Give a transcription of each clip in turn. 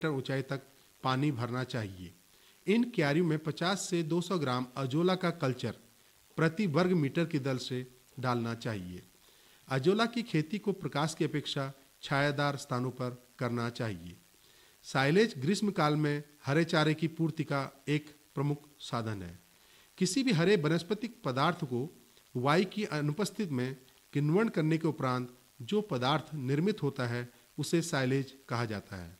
ऊंचाई तक पानी भरना चाहिए। इन क्यारियों में 50 से 200 ग्राम अजोला का कल्चर प्रति वर्ग मीटर की दर से डालना चाहिए। अजोला की खेती को प्रकाश की अपेक्षा छायादार स्थानों पर करना चाहिए। साइलेज ग्रीष्म काल में हरे चारे की पूर्ति का एक प्रमुख साधन है। किसी भी हरे वनस्पतिक पदार्थ को वायु की अनुपस्थिति में किण्वन करने के उपरांत जो पदार्थ निर्मित होता है उसे साइलेज कहा जाता है।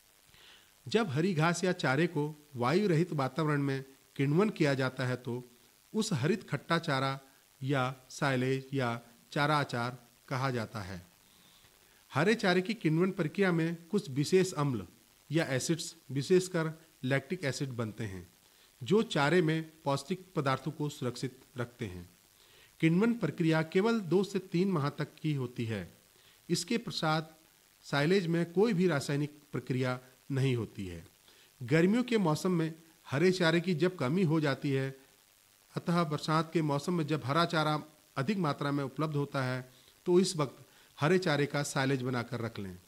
जब हरी घास या चारे को वायु रहित वातावरण में किण्वन किया जाता है तो उस हरित खट्टा चारा या साइलेज या चारा आचार कहा जाता है। हरे चारे की किण्वन प्रक्रिया में कुछ विशेष अम्ल या एसिड्स, विशेषकर लैक्टिक एसिड बनते हैं जो चारे में पौष्टिक पदार्थों को सुरक्षित रखते हैं। किण्वन प्रक्रिया केवल 2 से 3 माह तक की होती है। इसके पश्चात साइलेज में कोई भी रासायनिक प्रक्रिया नहीं होती है। गर्मियों के मौसम में हरे चारे की जब कमी हो जाती है, अतः बरसात के मौसम में जब हरा चारा अधिक मात्रा में उपलब्ध होता है तो इस वक्त हरे चारे का साइलेज बनाकर रख लें।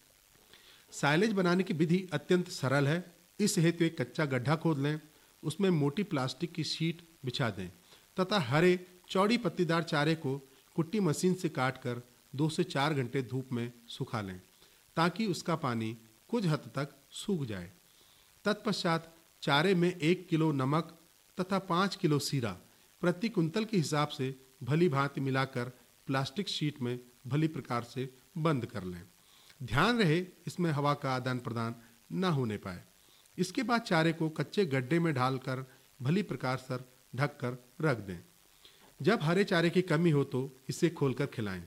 साइलेज बनाने की विधि अत्यंत सरल है। इस हेतु एक कच्चा गड्ढा खोद लें, उसमें मोटी प्लास्टिक की शीट बिछा दें तथा हरे चौड़ी पत्तीदार चारे को कुट्टी मशीन से काटकर 2 से 4 घंटे धूप में सुखा लें ताकि उसका पानी कुछ हद तक सूख जाए। तत्पश्चात चारे में 1 किलो नमक तथा 5 किलो सीरा प्रति कुंतल के हिसाब से भली भांति मिलाकर प्लास्टिक शीट में भली प्रकार से बंद कर लें। ध्यान रहे इसमें हवा का आदान प्रदान न होने पाए। इसके बाद चारे को कच्चे गड्ढे में डालकर भली प्रकार से ढक कर रख दें। जब हरे चारे की कमी हो तो इसे खोलकर खिलाएं।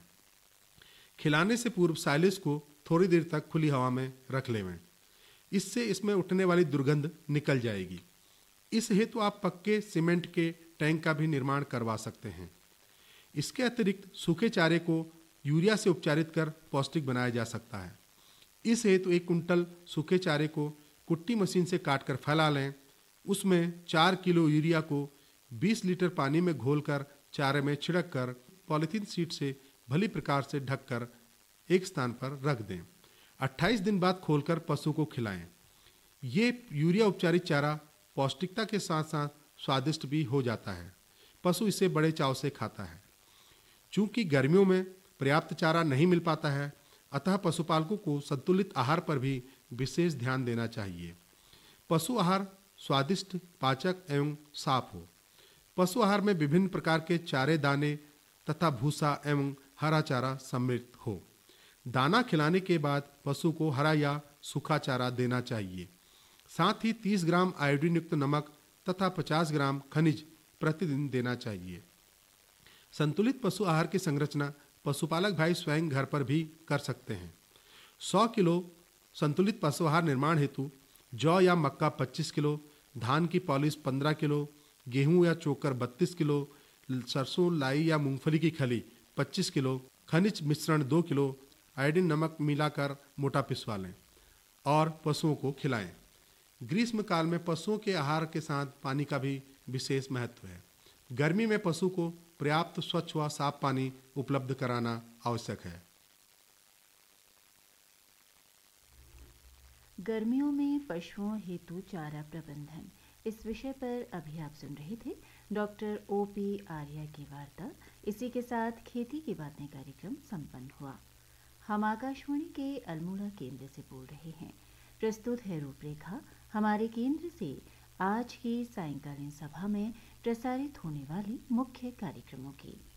खिलाने से पूर्व साइलेज को थोड़ी देर तक खुली हवा में रख लें। इससे इसमें उठने वाली दुर्गंध निकल जाएगी। इस हेतु आप पक्के सीमेंट के टैंक का भी निर्माण करवा सकते हैं। इसके अतिरिक्त सूखे चारे को यूरिया से उपचारित कर पौष्टिक बनाया जा सकता है। इस हेतु 1 कुंटल सूखे चारे को कुट्टी मशीन से काटकर फैला लें। उसमें 4 किलो यूरिया को 20 लीटर पानी में घोलकर चारे में छिड़क कर पॉलीथीन शीट से भली प्रकार से ढककर एक स्थान पर रख दें। 28 दिन बाद खोलकर पशु को खिलाएं। ये यूरिया उपचारित चारा पौष्टिकता के साथ साथ स्वादिष्ट भी हो जाता है। पशु इसे बड़े चाव से खाता है। चूंकि गर्मियों में पर्याप्त चारा नहीं मिल पाता है, अतः पशुपालकों को संतुलित आहार पर भी विशेष ध्यान देना चाहिए। पशु आहार स्वादिष्ट, पाचक एवं साफ हो। पशु आहार में विभिन्न प्रकार के चारे दाने तथा भूसा एवं हरा चारा सम्मिलित हो। दाना खिलाने के बाद पशु को हरा या सूखा चारा देना चाहिए। साथ ही 30 ग्राम आयोडीन युक्त नमक तथा 50 ग्राम खनिज प्रतिदिन देना चाहिए। संतुलित पशु आहार की संरचना पशुपालक भाई स्वयं घर पर भी कर सकते हैं। 100 किलो संतुलित पशु आहार निर्माण हेतु जौ या मक्का 25 किलो, धान की पॉलिश 15 किलो, गेहूं या चोकर 32 किलो, सरसों, लाई या मूंगफली की खली 25 किलो, खनिज मिश्रण 2 किलो, आयोडीन नमक मिलाकर मोटा पिसवा लें और पशुओं को खिलाएं। ग्रीष्म काल में पशुओं के आहार के साथ पानी का भी विशेष महत्व है। गर्मी में पशु को पर्याप्त स्वच्छ व साफ पानी उपलब्ध कराना आवश्यक है। गर्मियों में पशुओं हेतु चारा प्रबंधन, इस विषय पर अभी आप सुन रहे थे डॉक्टर OP आर्या की वार्ता। इसी के साथ खेती की बातें कार्यक्रम संपन्न हुआ। हम आकाशवाणी के अल्मोड़ा केंद्र से बोल रहे हैं। प्रस्तुत है रूपरेखा हमारे केंद्र से आज की सायंकालीन सभा में प्रसारित होने वाले मुख्य कार्यक्रमों की।